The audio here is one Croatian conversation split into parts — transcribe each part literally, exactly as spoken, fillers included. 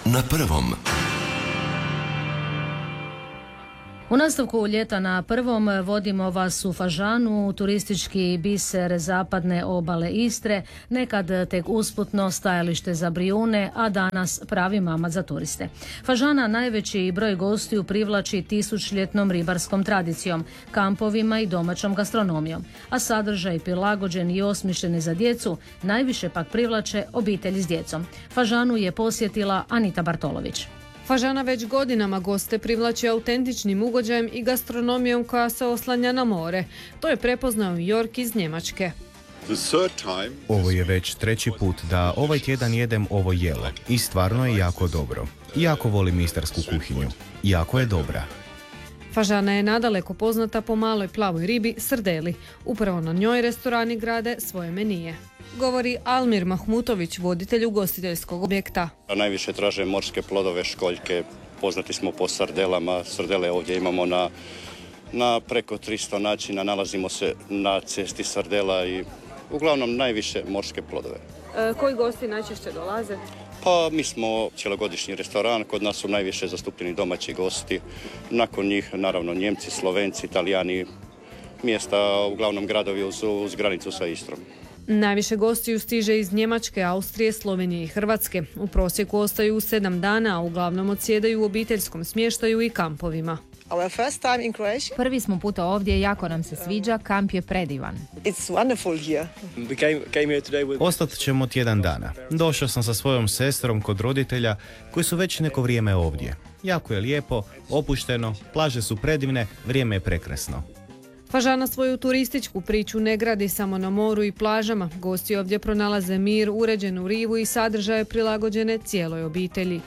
na prvom. U nastavku ljeta na prvom vodimo vas u Fažanu, turistički biser zapadne obale Istre, nekad tek usputno stajalište za Brijune, a danas pravi mamac za turiste. Fažana najveći broj gostiju privlači tisućljetnom ribarskom tradicijom, kampovima i domaćom gastronomijom, a sadržaj prilagođen i osmišljeni za djecu najviše pak privlače obitelji s djecom. Fažanu je posjetila Anita Bartolović. Fažana već godinama goste privlači autentičnim ugođajem i gastronomijom koja se oslanja na more. To je prepoznao Jork iz Njemačke. Ovo je već treći put da ovaj tjedan jedem ovo jelo i stvarno je jako dobro. Jako volim istarsku kuhinju. Jako je dobra. Fažana je nadaleko poznata po maloj plavoj ribi srdeli. Upravo na njoj restorani grade svoje menije. Govori Almir Mahmutović, voditelj ugostiteljskog objekta. Najviše traže morske plodove, školjke, poznati smo po sardelama. Sardele ovdje imamo na, na preko tristo načina, nalazimo se na cesti sardela i uglavnom najviše morske plodove. E, koji gosti najčešće dolaze? Pa mi smo cjelogodišnji restoran, kod nas su najviše zastupljeni domaći gosti, nakon njih naravno Njemci, Slovenci, Italijani, mjesta uglavnom gradovi uz, uz granicu sa Istrom. Najviše gostiju stiže iz Njemačke, Austrije, Slovenije i Hrvatske. U prosjeku ostaju sedam dana, a uglavnom odsjedaju u obiteljskom smještaju i kampovima. Prvi smo puta ovdje, jako nam se sviđa, kamp je predivan. Ostat ćemo tjedan dana. Došao sam sa svojom sestrom kod roditelja koji su već neko vrijeme ovdje. Jako je lijepo, opušteno, plaže su predivne, vrijeme je prekrasno. Fažana svoju turističku priču ne gradi samo na moru i plažama. Gosti ovdje pronalaze mir, uređenu rivu i sadržaje prilagođene cijeloj obitelji.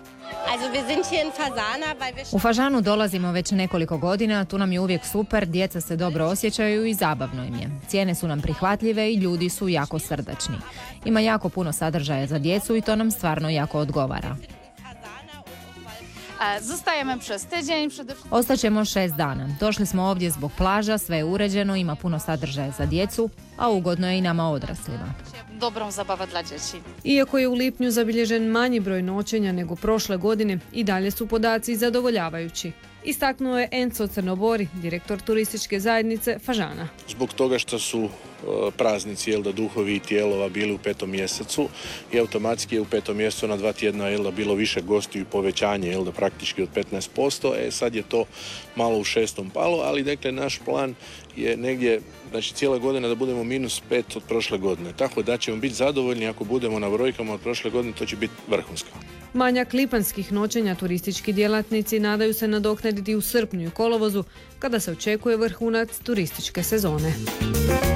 U Fažanu dolazimo već nekoliko godina, tu nam je uvijek super, djeca se dobro osjećaju i zabavno im je. Cijene su nam prihvatljive i ljudi su jako srdačni. Ima jako puno sadržaja za djecu i to nam stvarno jako odgovara. Ostaćemo šest dana. Došli smo ovdje zbog plaža, sve je uređeno, ima puno sadržaja za djecu, a ugodno je i nama odraslima. Dobrom zabava dla djeci. Iako je u lipnju zabilježen manji broj noćenja nego prošle godine, i dalje su podaci zadovoljavajući. Istaknuo je Enzo Crnobori, direktor turističke zajednice Fažana. Zbog toga što su praznici, jel da, duhovi i tijelova bili u petom mjesecu i automatski je u petom mjesecu na dva tjedna, jel da, bilo više gostiju i povećanje, jel da, praktički od petnaest posto. E sad je to malo u šestom palo, ali dakle naš plan je negdje, znači cijela godina da budemo minus pet od prošle godine. Tako da ćemo biti zadovoljni ako budemo na brojkama od prošle godine, to će biti vrhunsko. Manjak lipanskih noćenja turistički djelatnici nadaju se nadoknaditi u srpnju i kolovozu, kada se očekuje vrhunac turističke sezone.